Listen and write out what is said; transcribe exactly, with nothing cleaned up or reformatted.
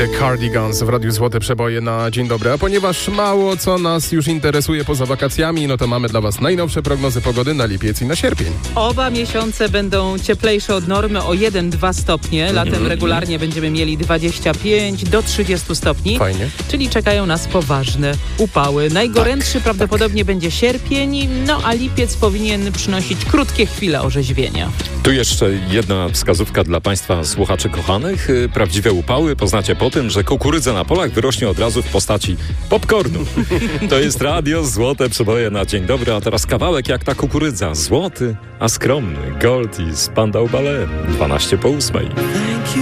The Cardigans w Radiu Złote Przeboje na dzień dobry. A ponieważ mało co nas już interesuje poza wakacjami, no to mamy dla Was najnowsze prognozy pogody na lipiec i na sierpień. Oba miesiące będą cieplejsze od normy o jeden do dwóch stopnie. Latem mm-hmm. regularnie będziemy mieli dwadzieścia pięć do trzydziestu stopni. Fajnie. Czyli czekają nas poważne upały. Najgorętszy tak, prawdopodobnie tak. będzie sierpień, no a lipiec powinien przynosić krótkie chwile orzeźwienia. Tu jeszcze jedna wskazówka dla Państwa słuchaczy kochanych. Prawdziwe upały poznacie po tym, że kukurydza na polach wyrośnie od razu w postaci popcornu. To jest Radio Złote Przeboje na dzień dobry, a teraz kawałek jak ta kukurydza. Złoty, a skromny. Gold i Spandau Ballet. dwanaście po ósmej.